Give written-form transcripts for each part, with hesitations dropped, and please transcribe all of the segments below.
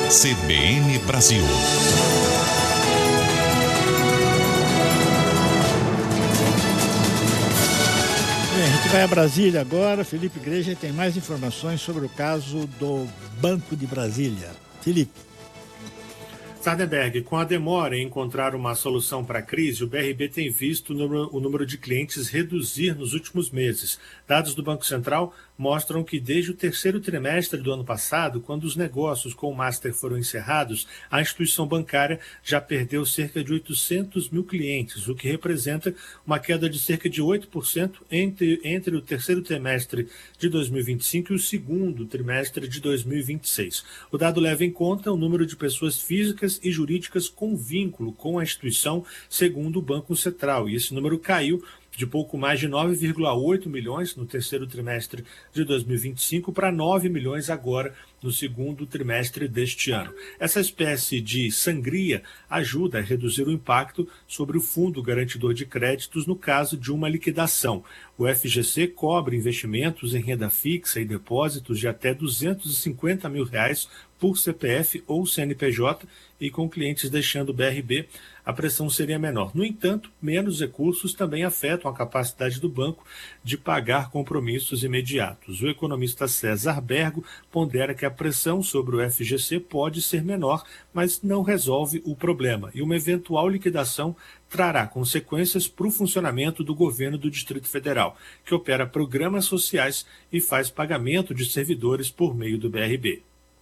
CBN Brasil. Bem, a gente vai a Brasília agora. Felipe Igreja tem mais informações sobre o caso do Banco de Brasília. Felipe. Sardenberg, com a demora em encontrar uma solução para a crise, o BRB tem visto o número de clientes reduzir nos últimos meses. Dados do Banco Central mostram que desde o terceiro trimestre do ano passado, quando os negócios com o Master foram encerrados, a instituição bancária já perdeu cerca de 800 mil clientes, o que representa uma queda de cerca de 8% entre o terceiro trimestre de 2025 e o segundo trimestre de 2026. O dado leva em conta o número de pessoas físicas e jurídicas com vínculo com a instituição, segundo o Banco Central, e esse número caiu de pouco mais de 9,8 milhões no terceiro trimestre de 2025 para 9 milhões agora no segundo trimestre deste ano. Essa espécie de sangria ajuda a reduzir o impacto sobre o Fundo Garantidor de Créditos no caso de uma liquidação. O FGC cobre investimentos em renda fixa e depósitos de até R$250 mil por CPF ou CNPJ, e com clientes deixando o BRB, a pressão seria menor. No entanto, menos recursos também afetam a capacidade do banco de pagar compromissos imediatos. O economista César Bergo pondera que a pressão sobre o FGC pode ser menor, mas não resolve o problema, e uma eventual liquidação trará consequências para o funcionamento do governo do Distrito Federal, que opera programas sociais e faz pagamento de servidores por meio do BRB.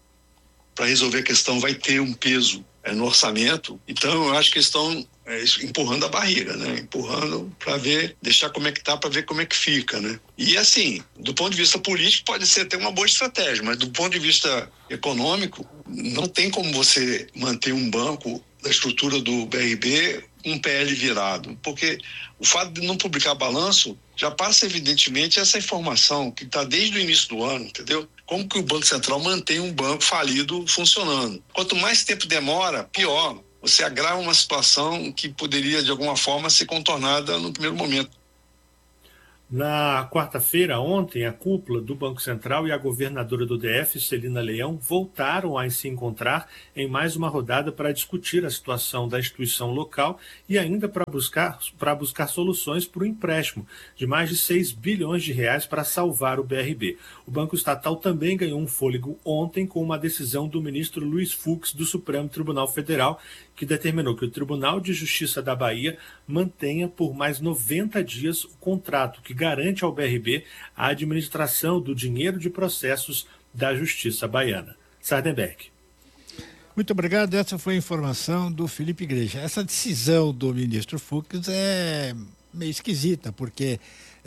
Para resolver a questão vai ter um peso no orçamento, então eu acho que eles estão empurrando a barriga, né? Empurrando para ver, deixar como é que tá, para ver como é que fica, né? E assim, do ponto de vista político pode ser até uma boa estratégia, mas do ponto de vista econômico, não tem como você manter um banco da estrutura do BRB um PL virado, porque o fato de não publicar balanço já passa evidentemente essa informação que está desde o início do ano, entendeu? Como que o Banco Central mantém um banco falido funcionando? Quanto mais tempo demora, pior. Você agrava uma situação que poderia, de alguma forma, ser contornada no primeiro momento. Na quarta-feira, ontem, a cúpula do Banco Central e a governadora do DF, Celina Leão, voltaram a se encontrar em mais uma rodada para discutir a situação da instituição local e ainda para buscar soluções para o empréstimo de mais de 6 bilhões de reais para salvar o BRB. O Banco Estatal também ganhou um fôlego ontem com uma decisão do ministro Luiz Fux do Supremo Tribunal Federal, que determinou que o Tribunal de Justiça da Bahia mantenha por mais 90 dias o contrato que garante ao BRB a administração do dinheiro de processos da Justiça Baiana. Sardenberg. Muito obrigado. Essa foi a informação do Felipe Igreja. Essa decisão do ministro Fux é meio esquisita, porque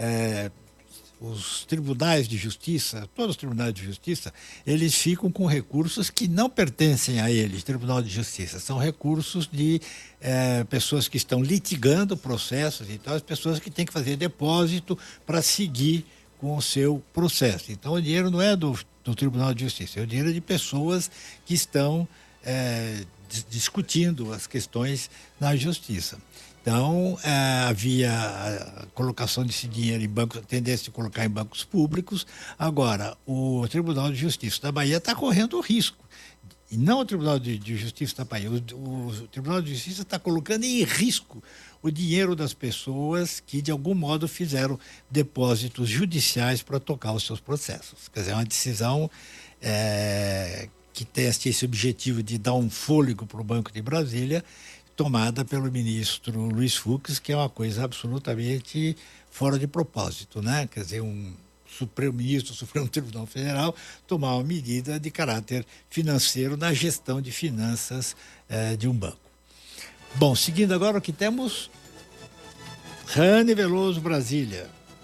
os tribunais de justiça, todos os tribunais de justiça, eles ficam com recursos que não pertencem a eles, tribunal de justiça. São recursos de pessoas que estão litigando processos e tal, as pessoas que têm que fazer depósito para seguir com o seu processo. Então, o dinheiro não é do Tribunal de Justiça, é o dinheiro de pessoas que estão discutindo as questões na justiça. Então, havia a colocação desse dinheiro em bancos, a tendência de colocar em bancos públicos. Agora, o Tribunal de Justiça da Bahia está correndo risco. E não o Tribunal de Justiça da Bahia. O Tribunal de Justiça está colocando em risco o dinheiro das pessoas que, de algum modo, fizeram depósitos judiciais para tocar os seus processos. Quer dizer, é uma decisão que tem esse objetivo de dar um fôlego para o Banco de Brasília, tomada pelo ministro Luiz Fux, que é uma coisa absolutamente fora de propósito, né? Quer dizer, um ministro do Supremo Tribunal Federal tomar uma medida de caráter financeiro na gestão de finanças de um banco. Bom, seguindo agora o que temos, Rane Veloso, Brasília.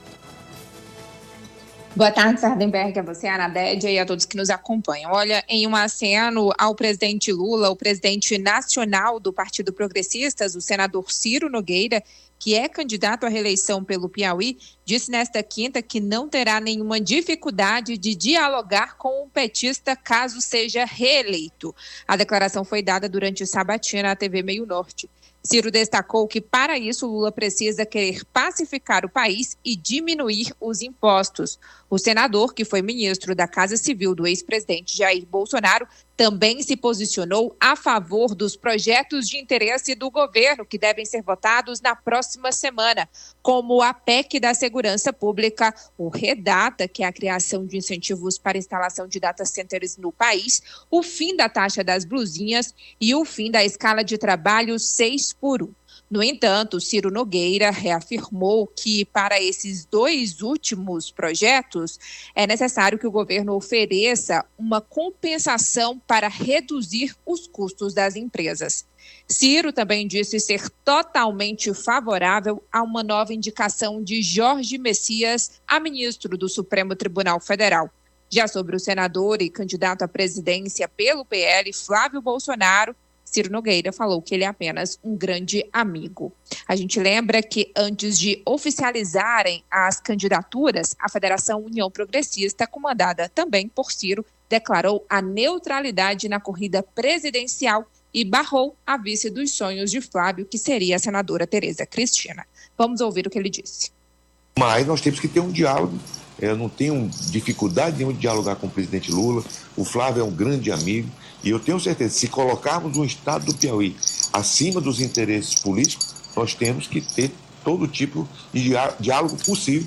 Boa tarde, Sardenberg, a você, a Anadédia e a todos que nos acompanham. Olha, em um aceno ao presidente Lula, o presidente nacional do Partido Progressistas, o senador Ciro Nogueira, que é candidato à reeleição pelo Piauí, disse nesta quinta que não terá nenhuma dificuldade de dialogar com o petista caso seja reeleito. A declaração foi dada durante sabatina à TV Meio Norte. Ciro destacou que, para isso, Lula precisa querer pacificar o país e diminuir os impostos. O senador, que foi ministro da Casa Civil do ex-presidente Jair Bolsonaro, também se posicionou a favor dos projetos de interesse do governo que devem ser votados na próxima semana, como a PEC da Segurança Pública, o REDATA, que é a criação de incentivos para instalação de data centers no país, o fim da taxa das blusinhas e o fim da escala de trabalho 6x1. No entanto, Ciro Nogueira reafirmou que, para esses 2 últimos projetos, é necessário que o governo ofereça uma compensação para reduzir os custos das empresas. Ciro também disse ser totalmente favorável a uma nova indicação de Jorge Messias a ministro do Supremo Tribunal Federal. Já sobre o senador e candidato à presidência pelo PL, Flávio Bolsonaro, Ciro Nogueira falou que ele é apenas um grande amigo. A gente lembra que antes de oficializarem as candidaturas, a Federação União Progressista, comandada também por Ciro, declarou a neutralidade na corrida presidencial e barrou a vice dos sonhos de Flávio, que seria a senadora Tereza Cristina. Vamos ouvir o que ele disse. Mas nós temos que ter um diálogo. Eu não tenho dificuldade nenhuma de dialogar com o presidente Lula. O Flávio é um grande amigo. E eu tenho certeza, se colocarmos o estado do Piauí acima dos interesses políticos, nós temos que ter todo tipo de diálogo possível.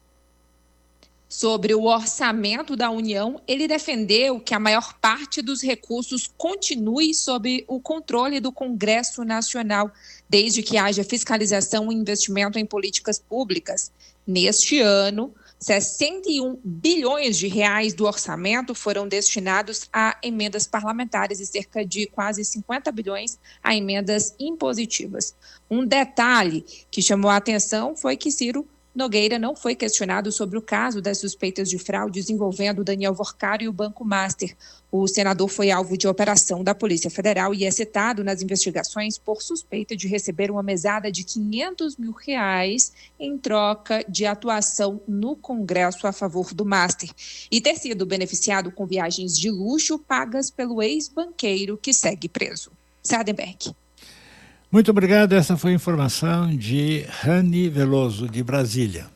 Sobre o orçamento da União, ele defendeu que a maior parte dos recursos continue sob o controle do Congresso Nacional, desde que haja fiscalização e investimento em políticas públicas. Neste ano, 61 bilhões de reais do orçamento foram destinados a emendas parlamentares e cerca de quase 50 bilhões a emendas impositivas. Um detalhe que chamou a atenção foi que Ciro Nogueira não foi questionado sobre o caso das suspeitas de fraudes envolvendo Daniel Vorcaro e o Banco Master. O senador foi alvo de operação da Polícia Federal e é citado nas investigações por suspeita de receber uma mesada de R$500 mil em troca de atuação no Congresso a favor do Master e ter sido beneficiado com viagens de luxo pagas pelo ex-banqueiro que segue preso. Sardenberg. Muito obrigado. Essa foi a informação de Rani Veloso, de Brasília.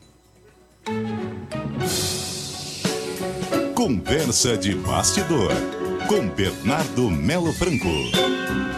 Conversa de bastidor, com Bernardo Melo Franco.